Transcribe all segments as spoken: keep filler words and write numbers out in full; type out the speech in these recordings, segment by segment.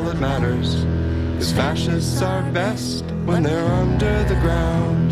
that matters. Cause fascists are best when they're under the ground.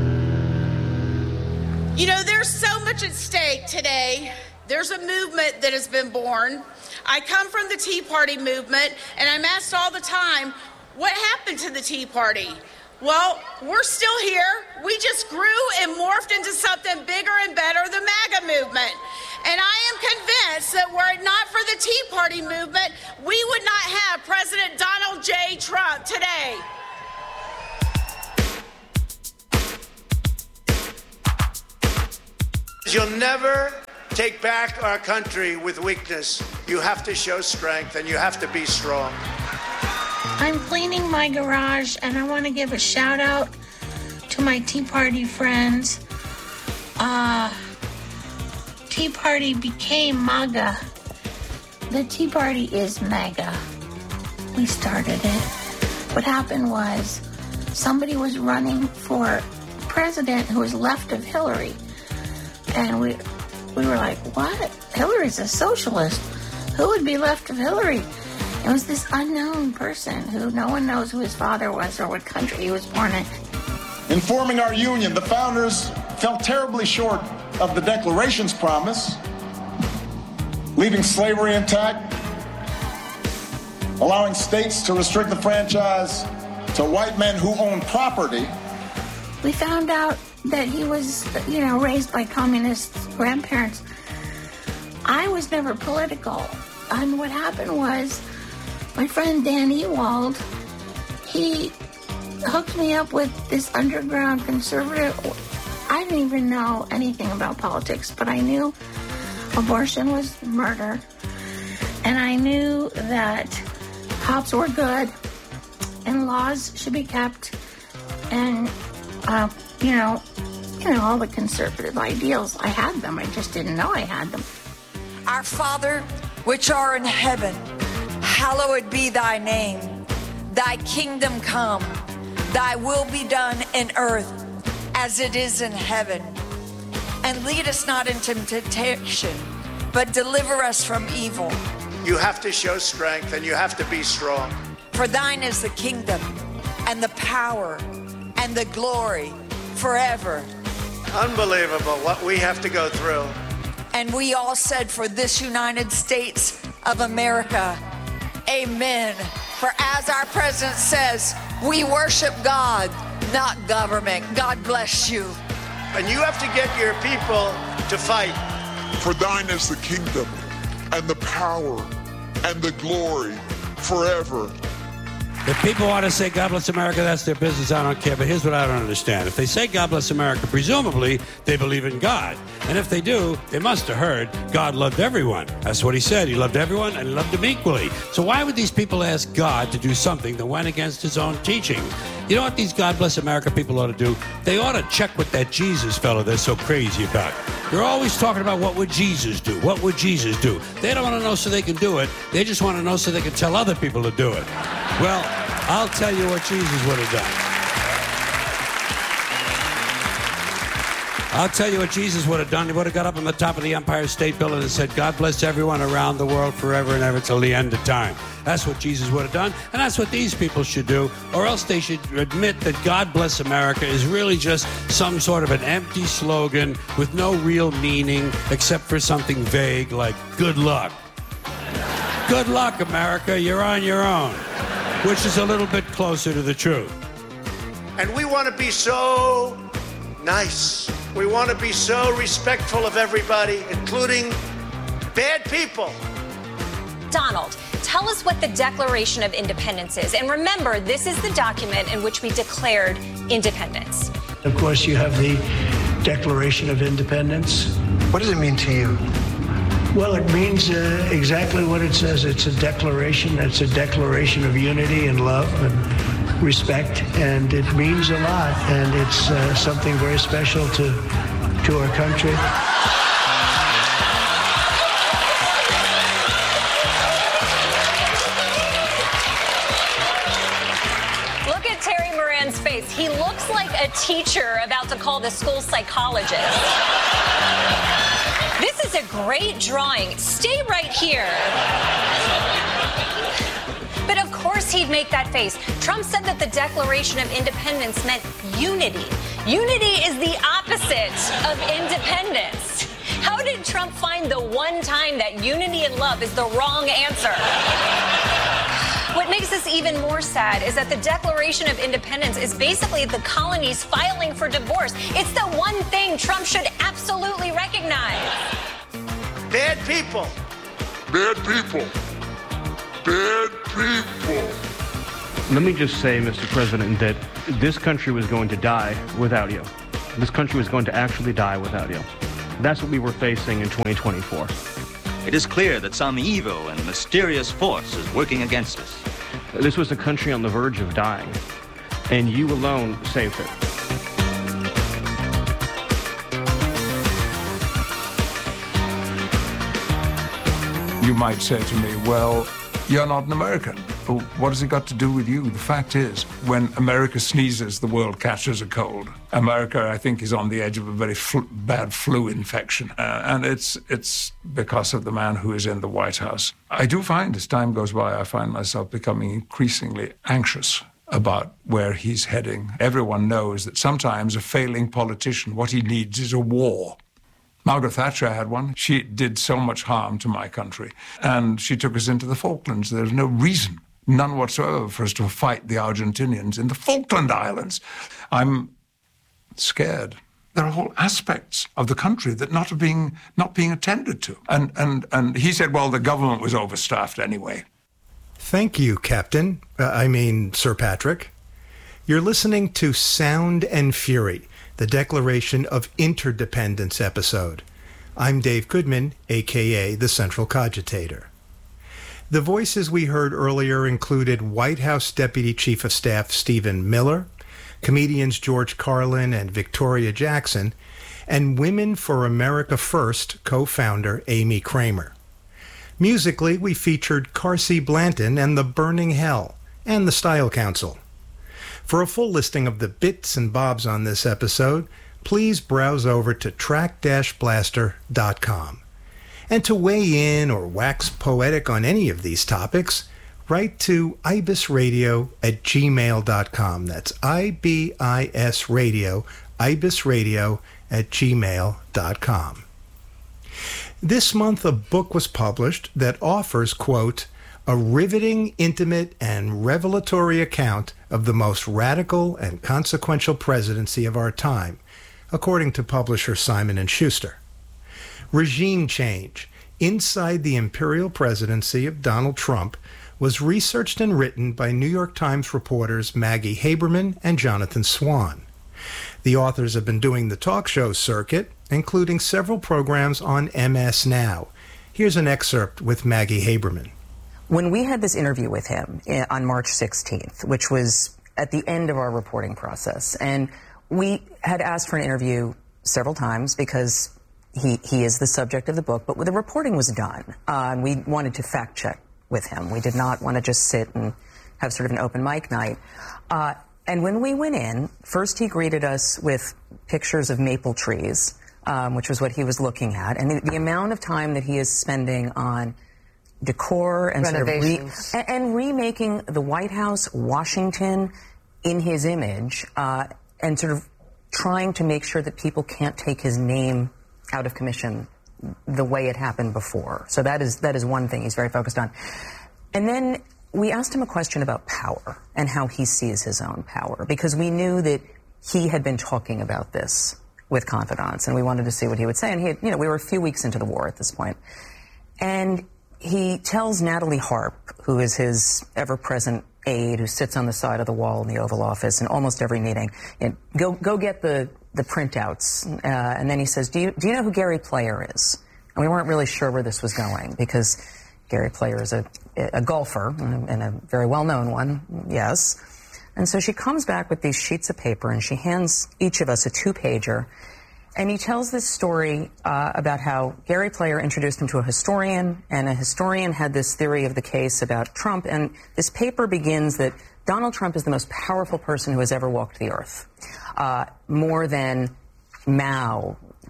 You know, there's so much at stake today. There's a movement that has been born. I come from the Tea Party movement, and I'm asked all the time, what happened to the Tea Party? Well, we're still here. We just grew and morphed into something bigger and better, the MAGA movement. And I am convinced that were it not for the Tea Party movement, we would not have President Donald J. Trump today. You'll never take back our country with weakness. You have to show strength, and you have to be strong. I'm cleaning my garage, and I want to give a shout out to my Tea Party friends. Uh, Tea Party became MAGA. The Tea Party is MAGA. We started it. What happened was somebody was running for president who was left of Hillary. And we we were like, what? Hillary's a socialist. Who would be left of Hillary? It was this unknown person who no one knows who his father was or what country he was born in. In forming our union, the founders fell terribly short of the Declaration's promise, leaving slavery intact, allowing states to restrict the franchise to white men who own property. We found out that he was, you know, raised by communist grandparents. I was never political. And what happened was, my friend Dan Ewald, he hooked me up with this underground conservative. I didn't even know anything about politics, but I knew abortion was murder. And I knew that cops were good and laws should be kept. And, uh, you know, you know, all the conservative ideals. I had them. I just didn't know I had them. Our Father, which art in heaven, hallowed be thy name. Thy kingdom come. Thy will be done in earth as it is in heaven. And lead us not into temptation, but deliver us from evil. You have to show strength, and you have to be strong. For thine is the kingdom and the power and the glory forever. Unbelievable what we have to go through. And we all said, for this United States of America, amen. For as our president says, we worship God, not government. God bless you. And you have to get your people to fight. For thine is the kingdom and the power and the glory forever. If people want to say God bless America, that's their business. I don't care. But here's what I don't understand. If they say God bless America, presumably they believe in God. And if they do, they must have heard God loved everyone. That's what he said. He loved everyone and he loved them equally. So why would these people ask God to do something that went against his own teaching? You know what these God bless America people ought to do? They ought to check with that Jesus fellow they're so crazy about. They're always talking about what would Jesus do? What would Jesus do? They don't want to know so they can do it. They just want to know so they can tell other people to do it. Well, I'll tell you what Jesus would have done. I'll tell you what Jesus would have done. He would have got up on the top of the Empire State Building and said, God bless everyone around the world forever and ever till the end of time. That's what Jesus would have done, and that's what these people should do, or else they should admit that God bless America is really just some sort of an empty slogan with no real meaning except for something vague like good luck. Good luck, America, you're on your own, which is a little bit closer to the truth. And we want to be so nice. We want to be so respectful of everybody, including bad people. Donald, tell us what the Declaration of Independence is. And remember, this is the document in which we declared independence. Of course, you have the Declaration of Independence. What does it mean to you? Well, it means uh, exactly what it says. It's a declaration. It's a declaration of unity and love and respect, and it means a lot, and it's uh, something very special to to our country. Look at Terry Moran's face. He looks like a teacher about to call the school psychologist. This is a great drawing. Stay right here. But of course, course he'd make that face. Trump said that the Declaration of Independence meant unity. Unity is the opposite of independence. How did Trump find the one time that unity and love is the wrong answer? What makes this even more sad is that the Declaration of Independence is basically the colonies filing for divorce. It's the one thing Trump should absolutely recognize. Bad people. Bad people. Bad people. Let me just say, Mister President, that this country was going to die without you. This country was going to actually die without you. That's what we were facing in twenty twenty-four. It is clear that some evil and mysterious force is working against us. This was a country on the verge of dying, and you alone saved it. You might say to me, well, you're not an American. Well, what has it got to do with you? The fact is, when America sneezes, the world catches a cold. America, I think, is on the edge of a very fl- bad flu infection. Uh, and it's it's because of the man who is in the White House. I do find, as time goes by, I find myself becoming increasingly anxious about where he's heading. Everyone knows that sometimes a failing politician, what he needs is a war. Margaret Thatcher had one. She did so much harm to my country, and she took us into the Falklands. There's no reason, none whatsoever, for us to fight the Argentinians in the Falkland Islands. I'm scared. There are whole aspects of the country that not being not being attended to. And and and he said, well, the government was overstaffed anyway. Thank you, Captain. Uh, I mean, Sir Patrick. You're listening to Sound and Fury, the Declaration of Interdependence episode. I'm Dave Goodman, a k a the Central Cogitator. The voices we heard earlier included White House Deputy Chief of Staff Stephen Miller, comedians George Carlin and Victoria Jackson, and Women for America First co-founder Amy Kramer. Musically, we featured Carsey Blanton and The Burning Hell, and the Style Council. For a full listing of the bits and bobs on this episode, please browse over to track dash blaster dot com. And to weigh in or wax poetic on any of these topics, write to ibisradio at gmail dot com. That's I B I S radio, ibisradio at gmail dot com. This month, a book was published that offers, quote, a riveting, intimate, and revelatory account of the most radical and consequential presidency of our time, according to publisher Simon and Schuster. Regime Change, Inside the Imperial Presidency of Donald Trump, was researched and written by New York Times reporters Maggie Haberman and Jonathan Swan. The authors have been doing the talk show circuit, including several programs on M S Now. Here's an excerpt with Maggie Haberman. When we had this interview with him on March sixteenth, which was at the end of our reporting process, and we had asked for an interview several times because he, he is the subject of the book, but the reporting was done, uh, and we wanted to fact check with him. We did not want to just sit and have sort of an open mic night. Uh, and when we went in, first he greeted us with pictures of maple trees, um, which was what he was looking at, and the, the amount of time that he is spending on decor and sort of re- and, and remaking the White House, Washington, in his image, uh, and sort of trying to make sure that people can't take his name out of commission the way it happened before. So that is that is one thing he's very focused on. And then we asked him a question about power and how he sees his own power, because we knew that he had been talking about this with confidants, and we wanted to see what he would say. And he had, you know, we were a few weeks into the war at this point. And he tells Natalie Harp, who is his ever-present aide, who sits on the side of the wall in the Oval Office in almost every meeting, you know, go go get the, the printouts. Uh, and then he says, do you, do you know who Gary Player is? And we weren't really sure where this was going, because Gary Player is a, a golfer, and a very well-known one, yes. And so she comes back with these sheets of paper, and she hands each of us a two-pager. And he tells this story uh, about how Gary Player introduced him to a historian, and a historian had this theory of the case about Trump. And this paper begins that Donald Trump is the most powerful person who has ever walked the earth, uh, more than Mao,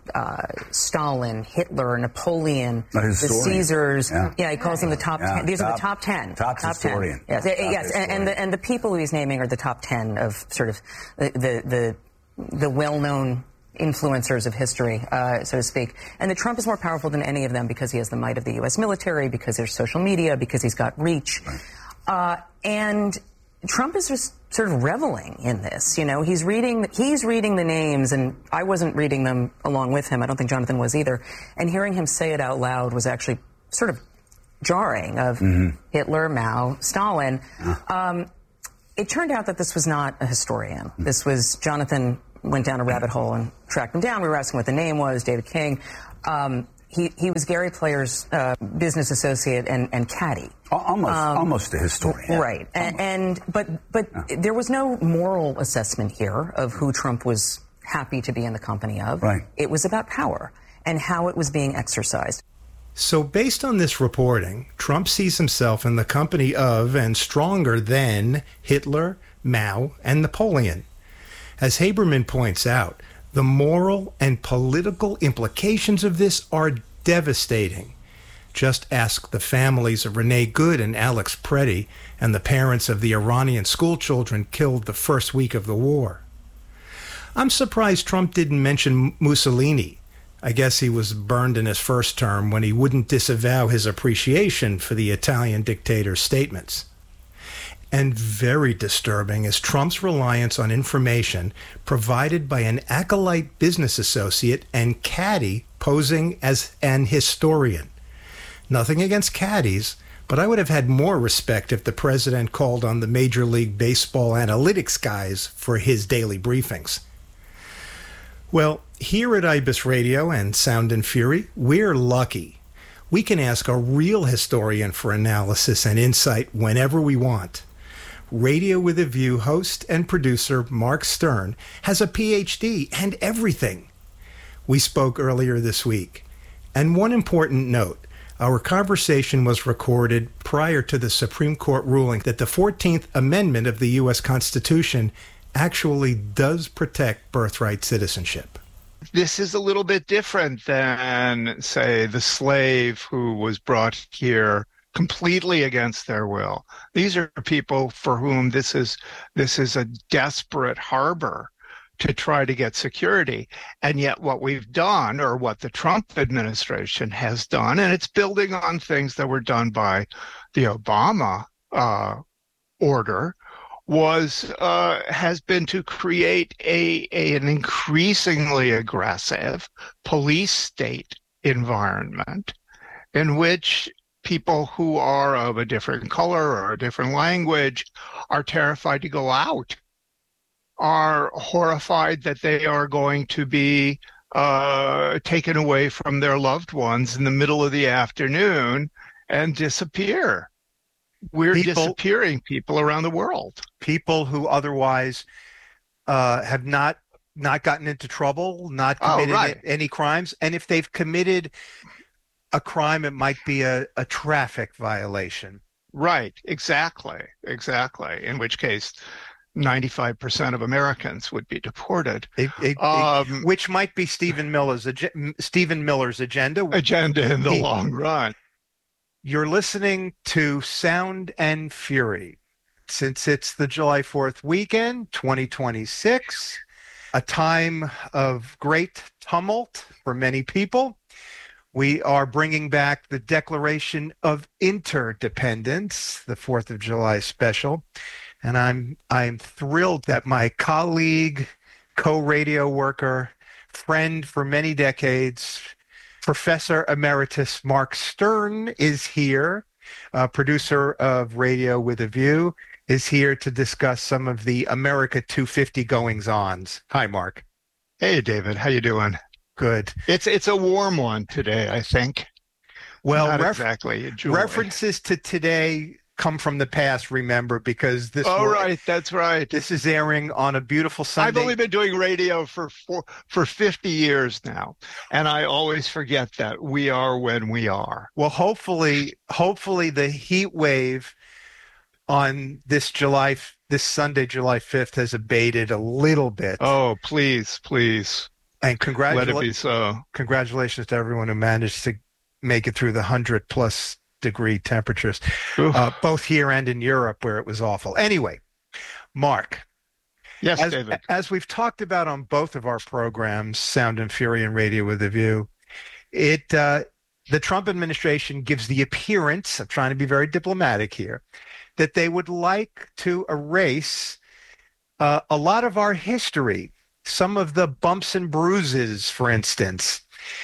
uh, Stalin, Hitler, Napoleon, A the historian. Caesars. Yeah. Yeah, he calls them the top Yeah. ten. These are the Top- top ten. top historian. ten. Yes, Top yes. And, and, the, and the people he's naming are the top ten of sort of the the the, the well-known influencers of history, uh, so to speak. And that Trump is more powerful than any of them because he has the might of the U S military, because there's social media, because he's got reach. Right. Uh, and Trump is just sort of reveling in this. You know, he's reading, he's reading the names, and I wasn't reading them along with him. I don't think Jonathan was either. And hearing him say it out loud was actually sort of jarring, of Mm-hmm. Hitler, Mao, Stalin. Um, it turned out that this was not a historian. This was, Jonathan went down a rabbit hole and tracked him down. We were asking what the name was, David King. Um, he, he was Gary Player's uh, business associate and, and caddy. Almost, Um, almost a historian. Right. And, and but but there was no moral assessment here of who Trump was happy to be in the company of. Right. It was about power and how it was being exercised. So based on this reporting, Trump sees himself in the company of and stronger than Hitler, Mao, and Napoleon. As Haberman points out, the moral and political implications of this are devastating. Just ask the families of Renee Good and Alex Preddy and the parents of the Iranian schoolchildren killed the first week of the war. I'm surprised Trump didn't mention Mussolini. I guess he was burned in his first term when he wouldn't disavow his appreciation for the Italian dictator's statements. And very disturbing is Trump's reliance on information provided by an acolyte business associate and caddy posing as an historian. Nothing against caddies, but I would have had more respect if the president called on the Major League Baseball analytics guys for his daily briefings. Well, here at Ibis Radio and Sound and Fury, we're lucky. We can ask a real historian for analysis and insight whenever we want. Radio with a View host and producer Mark Stern has a P H D and everything. We spoke earlier this week. And one important note, our conversation was recorded prior to the Supreme Court ruling that the fourteenth Amendment of the U S Constitution actually does protect birthright citizenship. This is a little bit different than, say, the slave who was brought here completely against their will. These are people for whom this is this is a desperate harbor to try to get security. And yet what we've done, or what the Trump administration has done, and it's building on things that were done by the Obama uh, order, was uh, has been to create a, a an increasingly aggressive police state environment in which people who are of a different color or a different language are terrified to go out, are horrified that they are going to be uh, taken away from their loved ones in the middle of the afternoon and disappear. We're People- disappearing people around the world. People who otherwise uh, have not not gotten into trouble, not Oh, committed right. any crimes, and if they've committed a crime, it might be a, a traffic violation. Right, exactly, exactly. In which case, ninety-five percent of Americans would be deported. It- it- it- Um, which might be Stephen Miller's ag- Stephen Miller's agenda. Agenda in the He- long run. You're listening to Sound and Fury. Since it's the July fourth weekend, twenty twenty-six, a time of great tumult for many people, we are bringing back the Declaration of Interdependence, the fourth of July special. And I'm I'm thrilled that my colleague, co-radio worker, friend for many decades, Professor Emeritus Mark Stern is here, uh, producer of Radio with a View, is here to discuss some of the America two fifty goings-ons. Hi, Mark. Hey, David, how you doing? Good. It's it's a warm one today, I think. Well, Not ref- exactly. a joy. references to today come from the past, remember, because this Oh, will- right, that's right. this is airing on a beautiful Sunday. I've only been doing radio for four, for fifty years now, and I always forget that we are when we are. Well, hopefully, hopefully the heat wave on this July, this Sunday, July fifth, has abated a little bit. Oh, please, please. And congratula- let it be so. Congratulations to everyone who managed to make it through the one hundred plus degree temperatures, uh, both here and in Europe, where it was awful. Anyway, Mark. Yes, as, David. As we've talked about on both of our programs, Sound and Fury and Radio with a View, it uh, the Trump administration gives the appearance, I'm trying to be very diplomatic here, that they would like to erase uh, a lot of our history, some of the bumps and bruises, for instance.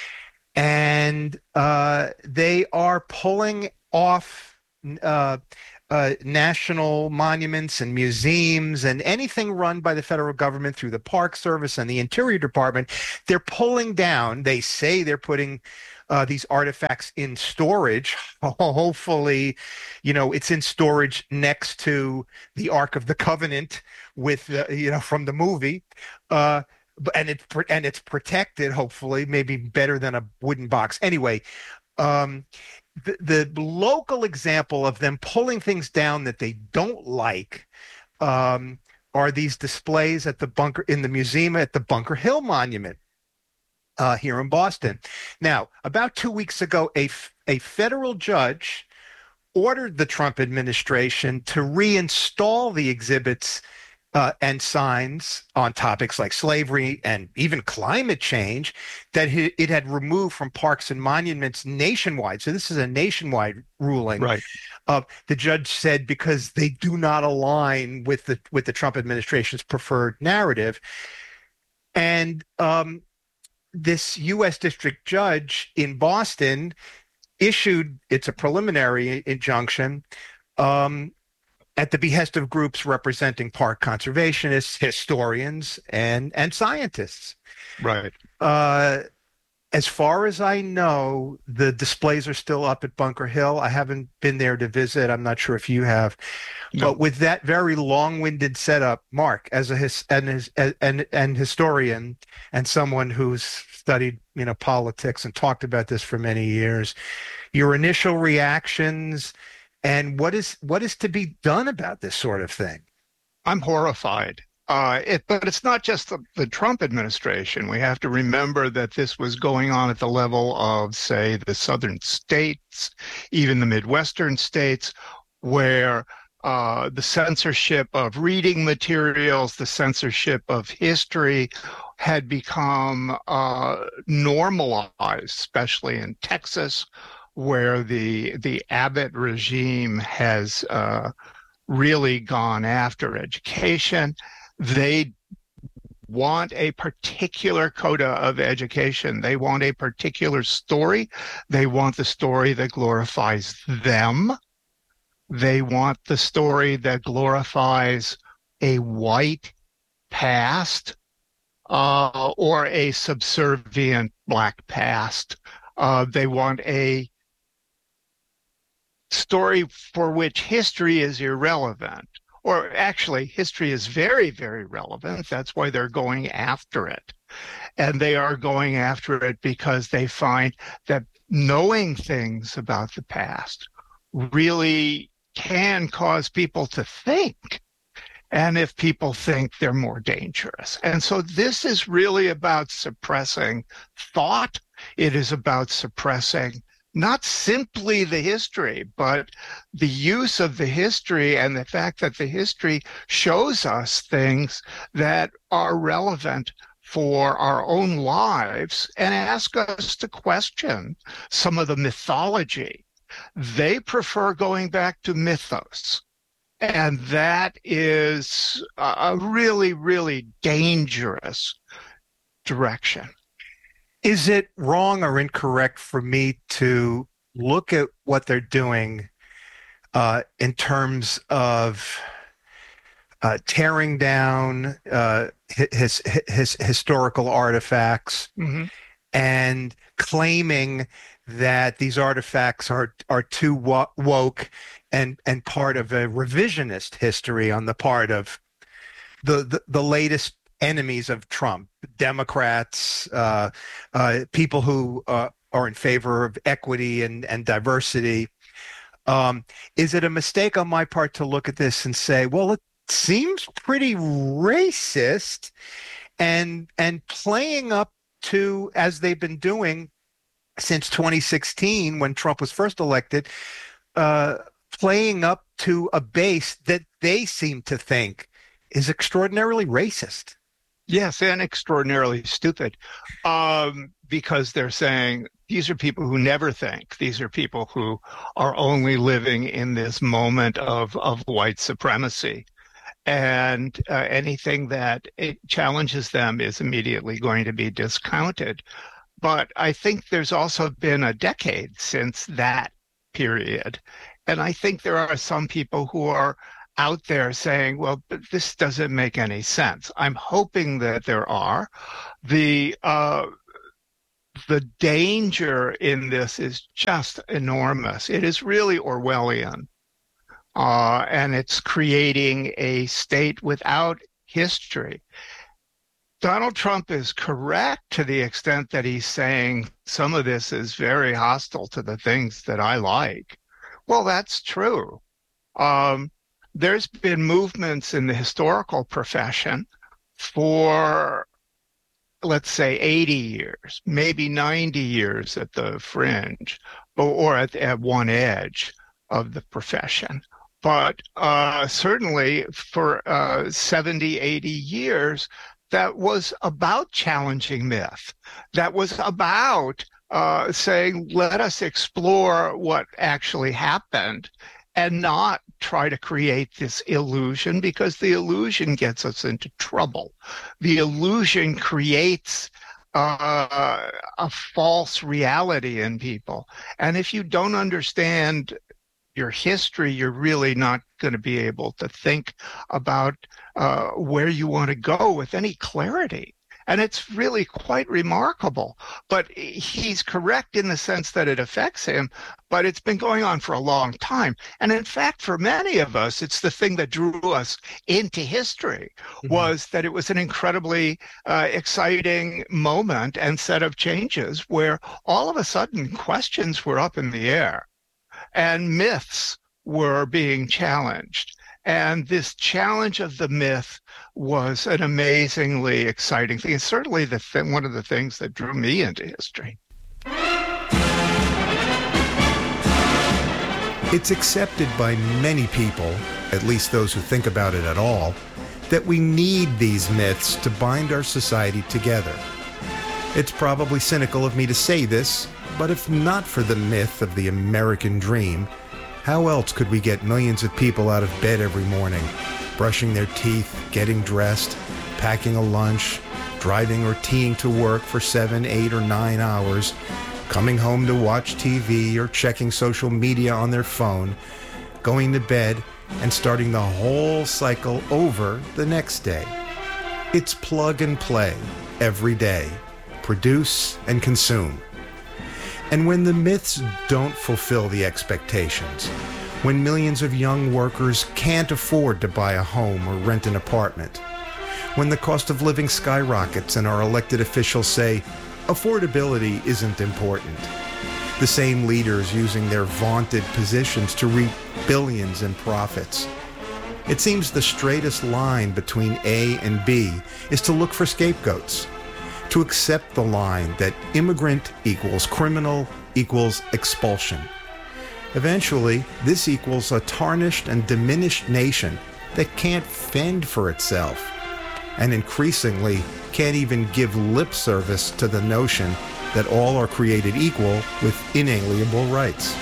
And uh, they are pulling off uh, uh, national monuments and museums and anything run by the federal government through the Park Service and the Interior Department. They're pulling down. They say they're putting uh, these artifacts in storage. Hopefully, you know, it's in storage next to the Ark of the Covenant with, uh, you know, from the movie. Uh, And it's and it's protected, hopefully, maybe better than a wooden box. Anyway, um, the, the local example of them pulling things down that they don't like um, are these displays at the bunker in the museum at the Bunker Hill Monument uh, here in Boston. Now, about two weeks ago, a a federal judge ordered the Trump administration to reinstall the exhibits Uh, and signs on topics like slavery and even climate change that it had removed from parks and monuments nationwide. So this is a nationwide ruling. Right. Uh, the judge said because they do not align with the with the Trump administration's preferred narrative. And um, this U S district judge in Boston issued, it's a preliminary injunction, um, at the behest of groups representing park conservationists, historians, and and scientists. Right. Uh, as far as I know, the displays are still up at Bunker Hill. I haven't been there to visit. I'm not sure if you have. No. But with that very long-winded setup, Mark, as a his, and, his, and, and historian and someone who's studied, you know, politics and talked about this for many years, your initial reactions. And what is what is to be done about this sort of thing? I'm horrified. Uh, it, but it's not just the, the Trump administration. We have to remember that this was going on at the level of, say, the southern states, even the Midwestern states, where uh, the censorship of reading materials, the censorship of history had become uh, normalized, especially in Texas, where the the Abbott regime has uh, really gone after education. They want a particular coda of education. They want a particular story. They want the story that glorifies them. They want the story that glorifies a white past uh, or a subservient black past. Uh, they want a story for which history is irrelevant, or actually history is very, very relevant. That's why they're going after it. And they are going after it because they find that knowing things about the past really can cause people to think. And if people think, they're more dangerous. And so this is really about suppressing thought. It is about suppressing not simply the history, but the use of the history and the fact that the history shows us things that are relevant for our own lives and ask us to question some of the mythology. They prefer going back to mythos. And that is a really, really dangerous direction. Is it wrong or incorrect for me to look at what they're doing uh, in terms of uh, tearing down uh, his, his historical artifacts mm-hmm. and claiming that these artifacts are are too woke and and part of a revisionist history on the part of the the, the latest enemies of Trump, Democrats, uh, uh, people who uh, are in favor of equity and, and diversity. Um, is it a mistake on my part to look at this and say, well, it seems pretty racist and and playing up to, as they've been doing since twenty sixteen, when Trump was first elected, uh, playing up to a base that they seem to think is extraordinarily racist. Yes, and extraordinarily stupid, um, because they're saying these are people who never think. These are people who are only living in this moment of, of white supremacy. And uh, anything that it challenges them is immediately going to be discounted. But I think there's also been a decade since that period. And I think there are some people who are out there saying, well, but this doesn't make any sense. I'm hoping that there are. The uh, the danger in this is just enormous. It is really Orwellian. Uh, and it's creating a state without history. Donald Trump is correct to the extent that he's saying some of this is very hostile to the things that I like. Well, that's true. Um, there's been movements in the historical profession for, let's say, eighty years, maybe ninety years at the fringe, or, or at, at one edge of the profession. But uh, certainly for uh, seventy, eighty years, that was about challenging myth. That was about uh, saying, let us explore what actually happened and not try to create this illusion, because the illusion gets us into trouble. The illusion creates uh, a false reality in people. And if you don't understand your history, you're really not going to be able to think about uh, where you want to go with any clarity. And it's really quite remarkable. But he's correct in the sense that it affects him, but it's been going on for a long time. And in fact, for many of us, it's the thing that drew us into history, mm-hmm. was that it was an incredibly uh, exciting moment and set of changes where all of a sudden questions were up in the air and myths were being challenged. And this challenge of the myth was an amazingly exciting thing. It's certainly the th- one of the things that drew me into history. It's accepted by many people, at least those who think about it at all, that we need these myths to bind our society together. It's probably cynical of me to say this, but if not for the myth of the American dream, how else could we get millions of people out of bed every morning, brushing their teeth, getting dressed, packing a lunch, driving or teeing to work for seven, eight, or nine hours, coming home to watch T V or checking social media on their phone, going to bed, and starting the whole cycle over the next day? It's plug and play every day. Produce and consume. And when the myths don't fulfill the expectations, when millions of young workers can't afford to buy a home or rent an apartment, when the cost of living skyrockets and our elected officials say affordability isn't important, the same leaders using their vaunted positions to reap billions in profits, it seems the straightest line between A and B is to look for scapegoats, to accept the line that immigrant equals criminal equals expulsion. Eventually, this equals a tarnished and diminished nation that can't fend for itself, and increasingly can't even give lip service to the notion that all are created equal with inalienable rights.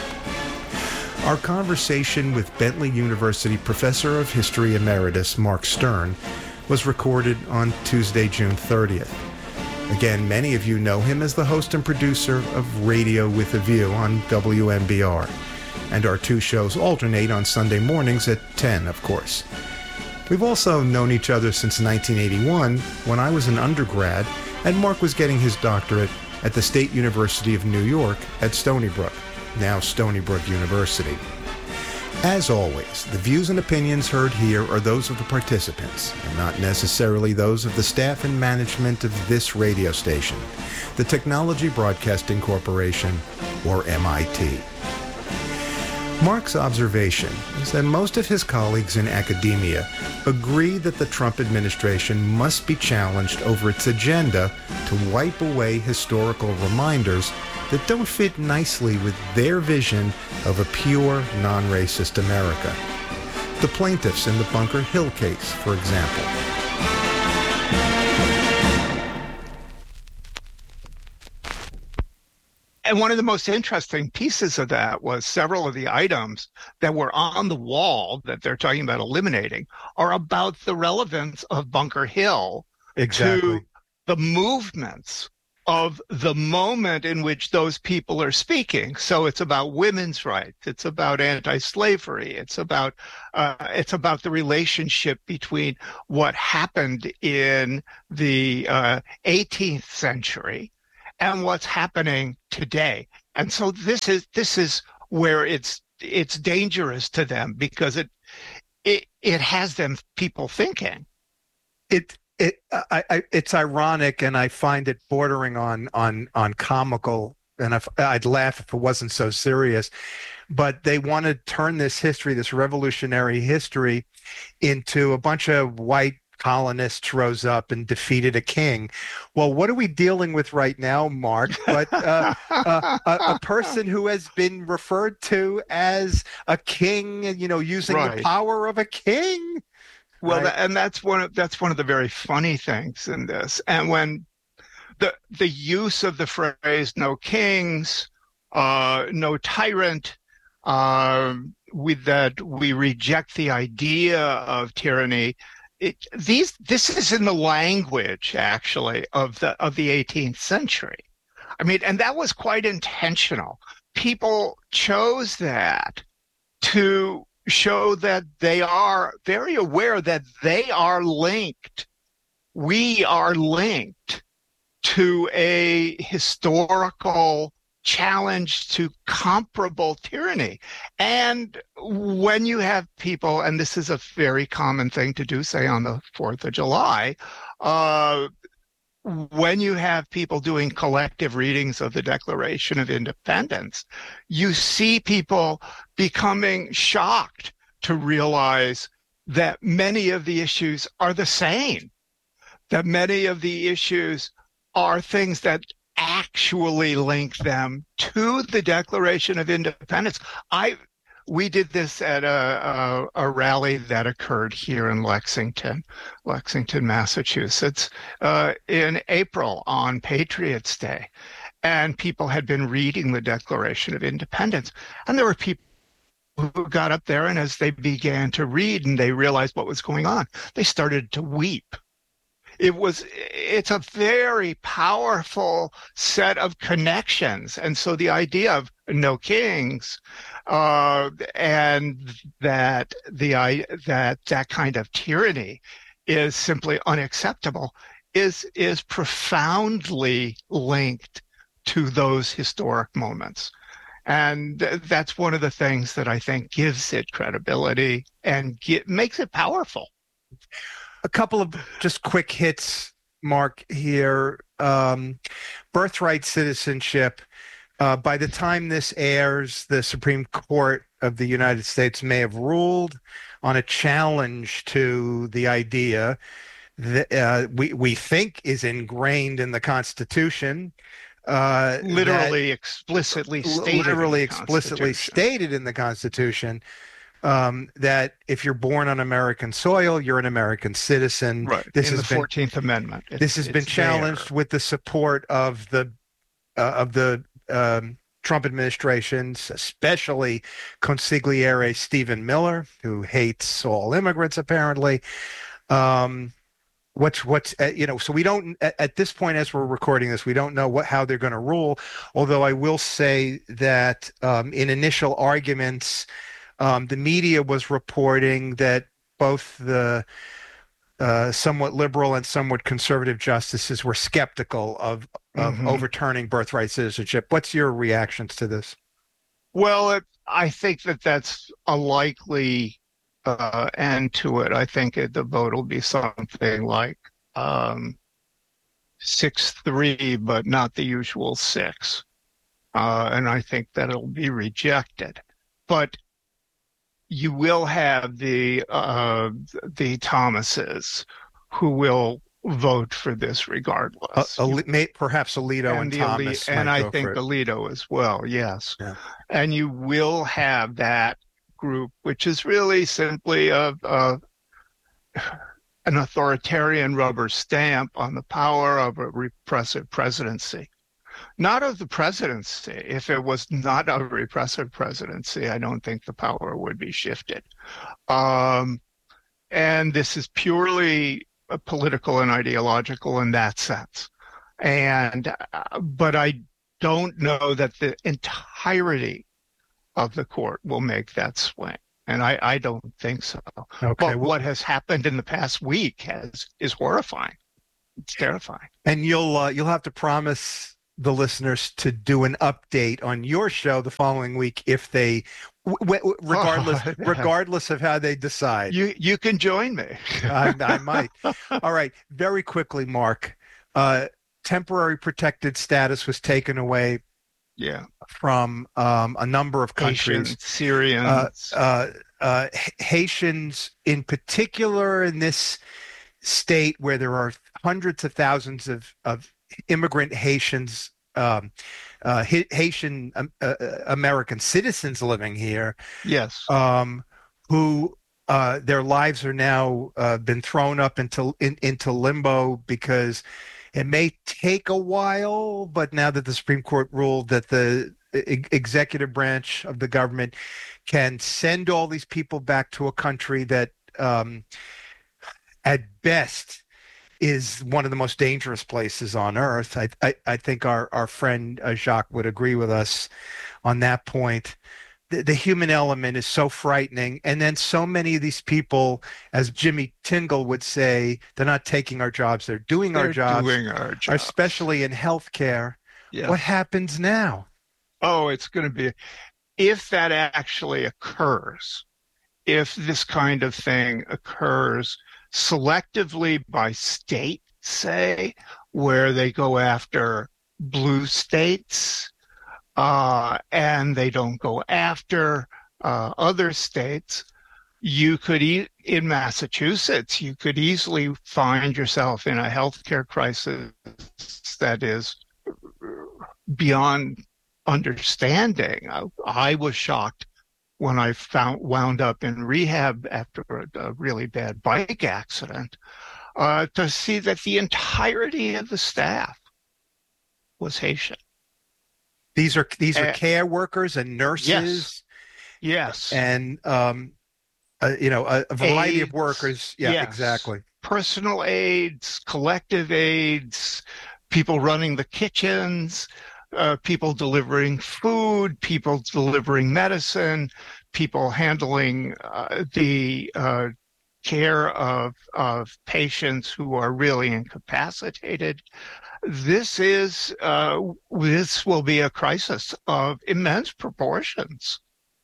Our conversation with Bentley University Professor of History Emeritus Mark Stern was recorded on Tuesday, June thirtieth. Again, many of you know him as the host and producer of Radio with a View on W M B R. And our two shows alternate on Sunday mornings at ten, of course. We've also known each other since nineteen eighty-one, when I was an undergrad and Mark was getting his doctorate at the State University of New York at Stony Brook, now Stony Brook University. As always, the views and opinions heard here are those of the participants, and not necessarily those of the staff and management of this radio station, the Technology Broadcasting Corporation, or M I T. Mark's observation is that most of his colleagues in academia agree that the Trump administration must be challenged over its agenda to wipe away historical reminders that don't fit nicely with their vision of a pure, non-racist America. The plaintiffs in the Bunker Hill case, for example. And one of the most interesting pieces of that was several of the items that were on the wall that they're talking about eliminating are about the relevance of Bunker Hill Exactly. to the movements of the moment in which those people are speaking. So it's about women's rights. It's about anti-slavery. It's about uh, it's about the relationship between what happened in the uh, eighteenth century and what's happening today. And so this is this is where it's it's dangerous to them because it it it has them people thinking. It it I, I it's ironic, and I find it bordering on on on comical. And if, I'd laugh if it wasn't so serious. But they want to turn this history, this revolutionary history, into a bunch of white colonists rose up and defeated a king. Well, what are we dealing with right now, Mark? But uh, uh, a, a person who has been referred to as a king, you know, using Right. the power of a king. Well, Right. that, and that's one of that's one of the very funny things in this. And when the the use of the phrase "no kings," uh, "no tyrant," um, with that we reject the idea of tyranny. It, these this is in the language actually of the of the eighteenth century. I mean, and that was quite intentional. People chose that to show that they are very aware that they are linked. We are linked to a historical challenge to comparable tyranny. And when you have people, and this is a very common thing to do, say on the fourth of July, uh, when you have people doing collective readings of the Declaration of Independence, you see people becoming shocked to realize that many of the issues are the same, that many of the issues are things that actually link them to the Declaration of Independence. I we did this at a, a, a rally that occurred here in Lexington, Lexington, Massachusetts, uh, in April on Patriots' Day. And people had been reading the Declaration of Independence. And there were people who got up there, and as they began to read and they realized what was going on, they started to weep. It was, it's a very powerful set of connections. And so the idea of no kings, uh, and that the, that, that kind of tyranny is simply unacceptable is, is profoundly linked to those historic moments. And that's one of the things that I think gives it credibility and get, makes it powerful. A couple of just quick hits, Mark, here. Um, birthright citizenship. Uh, by the time this airs, the Supreme Court of the United States may have ruled on a challenge to the idea that uh, we, we think is ingrained in the Constitution. Uh, literally that, explicitly stated. Literally in the explicitly stated in the Constitution. Um, that if you're born on American soil, you're an American citizen. Right. This in has the been, fourteenth Amendment. It's, this has been challenged there. with the support of the uh, of the um, Trump administrations, especially consigliere Stephen Miller, who hates all immigrants apparently. Um, what's what's uh, you know? So we don't at, at this point, as we're recording this, we don't know what how they're going to rule. Although I will say that um, in initial arguments. Um, the media was reporting that both the uh, somewhat liberal and somewhat conservative justices were skeptical of, of Mm-hmm. overturning birthright citizenship. What's your reactions to this? Well, it, I think that that's a likely uh, end to it. I think it, the vote will be something like um, six three, but not the usual six. Uh, and I think that it'll be rejected. But you will have the uh, the Thomases who will vote for this regardless. Uh, Ali- may, perhaps Alito and, and Thomas, Ali- and might I go think for it. Alito as well. Yes, Yeah. And you will have that group, which is really simply a, a an authoritarian rubber stamp on the power of a repressive presidency. Not of the presidency. If it was not a repressive presidency, I don't think the power would be shifted. Um, and this is purely political and ideological in that sense. And uh, but I don't know that the entirety of the court will make that swing. And I, I don't think so. Okay, But well- what has happened in the past week has is horrifying. It's terrifying. And you'll uh, you'll have to promise the listeners to do an update on your show the following week if they, w- w- regardless Oh, yeah. regardless of how they decide. You you can join me. I, I might. All right, very quickly, Mark. Uh, temporary protected status was taken away. Yeah. From um, a number of countries, Haitians, Syrians, uh, uh, uh, Haitians in particular, in this state where there are hundreds of thousands of, of immigrant Haitians, um, uh, Haitian um, uh, American citizens living here. Yes. Um, who uh, their lives are now uh, been thrown up into in, into limbo because it may take a while, but now that the Supreme Court ruled that the e- executive branch of the government can send all these people back to a country that um, at best is one of the most dangerous places on earth. I, I, I think our, our friend uh, Jacques would agree with us on that point. The, the human element is so frightening. And then so many of these people, as Jimmy Tingle would say, they're not taking our jobs, they're doing They're our jobs, doing our jobs. especially in healthcare. Yeah. What happens now? Oh, it's going to be, if that actually occurs, if this kind of thing occurs selectively by state, say, where they go after blue states, uh, and they don't go after uh, other states, you could, e- in Massachusetts, you could easily find yourself in a healthcare crisis that is beyond understanding. I, I was shocked when I found wound up in rehab after a, a really bad bike accident uh, to see that the entirety of the staff was Haitian. These are these are Uh, care workers and nurses. Yes. Yes. And um, uh, you know, a, a variety of Aides. workers. Yeah, Yes. exactly. Personal aides, collective aides, people running the kitchens, uh, people delivering food, people delivering medicine, people handling uh, the uh, care of of patients who are really incapacitated. This is uh, this will be a crisis of immense proportions,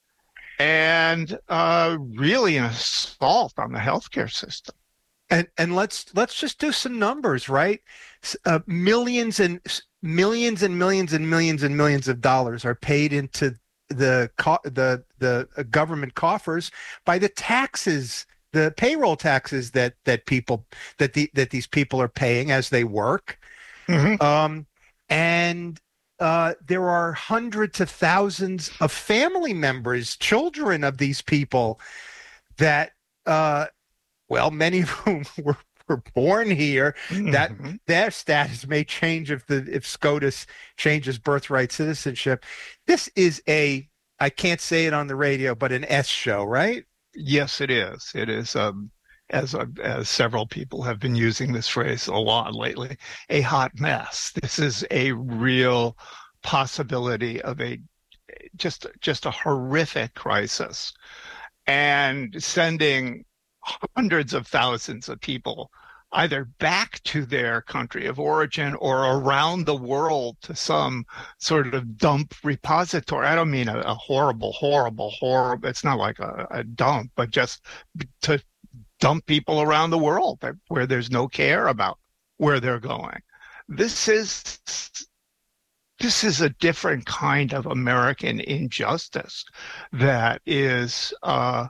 and uh, really an assault on the healthcare system. And and let's let's just do some numbers, right? S- Uh, millions and millions and millions and millions and millions of dollars are paid into the co- the the uh, government coffers by the taxes, the payroll taxes that that people that the that these people are paying as they work. Um, and uh, there are hundreds of thousands of family members, children of these people that, uh, well, many of whom were, were born here. That their status may change if the if SCOTUS changes birthright citizenship. This is a, I can't say it on the radio, but an S show, right? Yes, it is. It is. Um, as uh, as several people have been using this phrase a lot lately, a hot mess. This is a real possibility of a just just a horrific crisis, and sending hundreds of thousands of people either back to their country of origin or around the world to some sort of dump repository. I don't mean a, a horrible, horrible, horrible. It's not like a, a dump, but just to dump people around the world where there's no care about where they're going. This is this is a different kind of American injustice that is uh,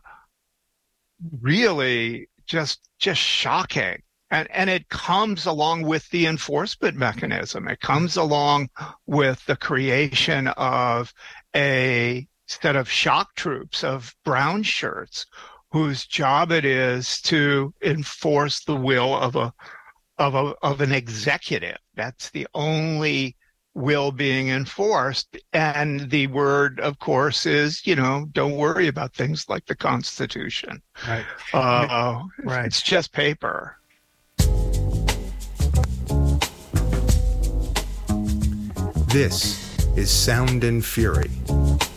really just just shocking. And, and it comes along with the enforcement mechanism. It comes along with the creation of a set of shock troops, of brown shirts, whose job it is to enforce the will of a of a of an executive. That's the only will being enforced. And the word, of course, is, you know, don't worry about things like the Constitution. Right. Uh, right. It's just paper. This is Sound and Fury.